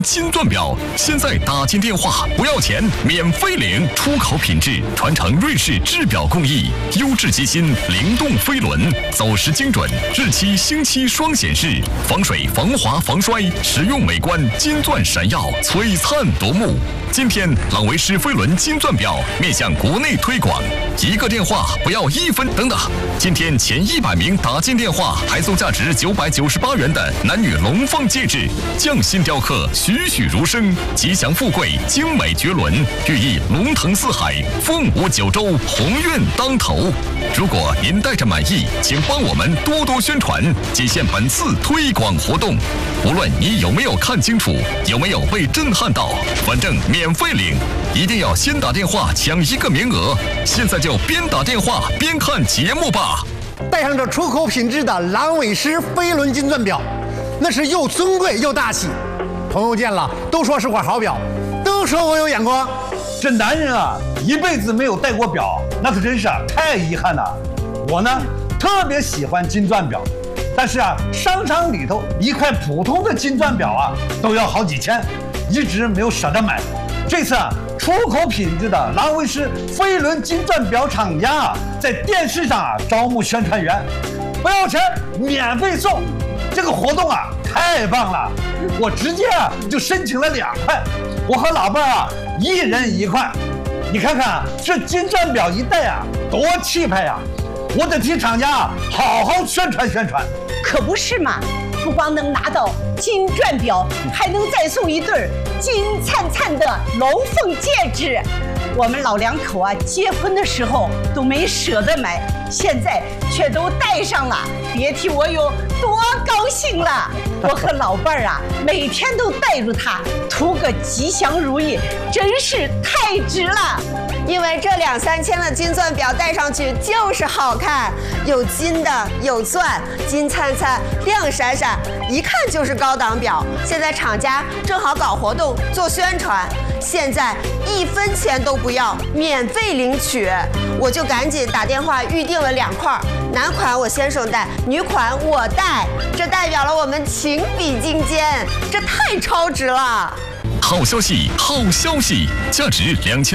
金钻表现在打进电话不要钱，免费领，出口品质，传承瑞士制表工艺，优质机芯，灵动飞轮，走时精准，日期星期双显示，防水防滑防摔，实用美观，金钻闪耀，璀璨夺目。今天朗维诗飞轮金钻表面向国内推广，一个电话不要1分。等等，今天前100名打进电话还送价值998元的男女龙凤戒指，匠心雕刻，栩栩如生，吉祥富贵，精美绝伦，寓意龙腾四海，凤舞九州，鸿运当头。如果您带着满意，请帮我们多多宣传，仅限本次推广活动。无论你有没有看清楚，有没有被震撼到，反正免费领，一定要先打电话抢1个名额。现在就边打电话边看节目吧。 戴上这出口品质的郎尾狮飞轮金钻表，那是又尊贵又大气。朋友见了都说是块好表，都说我有眼光。 这男人啊，一辈子没有戴过表，那可真是太遗憾了。我呢，特别喜欢金钻表，但是商场里头一块普通的金钻表都要好几千，一直没有舍得买。这次出口品质的郎威诗飞轮金钻表厂家在电视上招募宣传员，不要钱，免费送。这个活动太棒了，我直接就申请了2块，我和老伴儿1人1块。你看看这金钻表一戴多气派呀！我得替厂家好好宣传宣传。 可不是嘛，不光能拿到金钻表，还能再送一对金灿灿的龙凤戒指。我们老两口结婚的时候都没舍得买，现在却都戴上了，别提我有多高兴了。我和老伴儿每天都带着它，图个吉祥如意，真是太值了。 因为这2、3千的金钻表戴上去就是好看，有金的，有钻，金灿灿，亮闪闪，一看就是高档表。现在厂家正好搞活动做宣传，现在1分钱都不要，免费领取。我就赶紧打电话预定了2块，男款我先生戴，女款我戴，这代表了我们情比金坚，这太超值了。 好消息，好消息！价值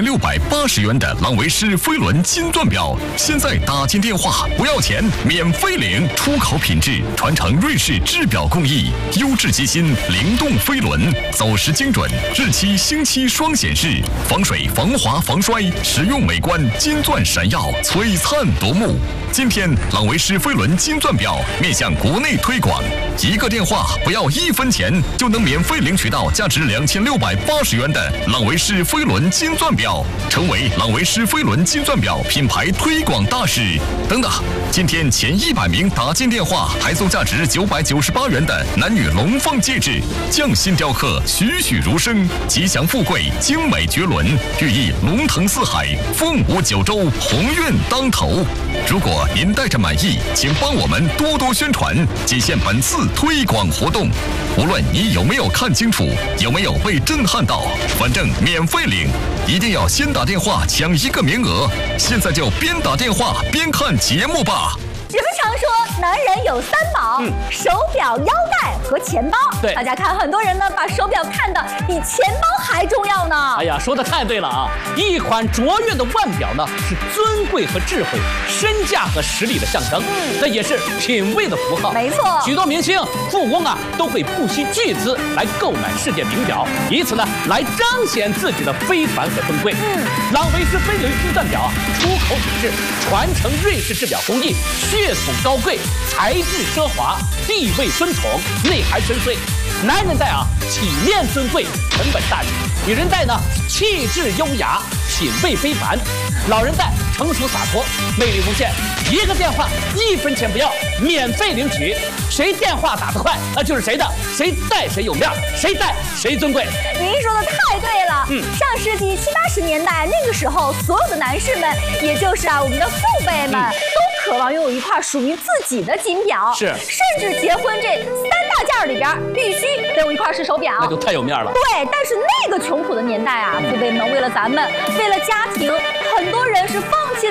2680元的朗维诗飞轮金钻表，现在打进电话不要钱，免费领，出口品质，传承瑞士制表工艺，优质机芯，灵动飞轮，走时精准，日期星期双显示，防水防滑防摔，实用美观，金钻闪耀，璀璨夺目。今天朗维诗飞轮金钻表面向国内推广，一个电话不要1分钱，就能免费领取到价值2680元的朗维诗飞轮金钻表，成为朗维诗飞轮金钻表品牌推广大使。等等，今天前100名打进电话还送价值998元的男女龙凤戒指，匠心雕刻，栩栩如生，吉祥富贵，精美绝伦，寓意龙腾四海，凤舞九州，鸿运当头。如果您带着满意，请帮我们多多宣传，仅限本次推广活动。无论你有没有看清楚，有没有被震撼到，反正免费领，一定要先打电话抢1个名额。现在就边打电话边看节目吧。 人们常说男人有3宝，手表、腰带和钱包。 对， 大家看，很多人呢把手表看得比钱包还重要呢。 哎呀，说的太对了一款卓越的腕表呢，是尊贵和智慧、身价和实力的象征，这也是品味的符号。 没错， 许多明星、富翁都会不惜巨资来购买世界名表，以此呢来彰显自己的非凡和尊贵。朗维诗飞轮金钻表出口品质，传承瑞士制表工艺，血统高贵，材质奢华，地位尊崇，内涵深邃。男人戴体面尊贵，成本大气；女人戴呢，气质优雅，品味非凡；老人戴成熟洒脱，魅力无限。一个电话1分钱不要，免费领取。谁电话打得快，那就是谁的，谁戴谁有面，谁戴谁尊贵。 您说的太对了。上世纪70、80年代那个时候，所有的男士们，也就是我们的父辈们，都渴望拥有一块属于自己的金表， 是， 甚至结婚这3大件里边必须得有一块是手表， 那就太有面了。 对，但是那个穷苦的年代父辈们为了咱们，为了家庭，很多人是放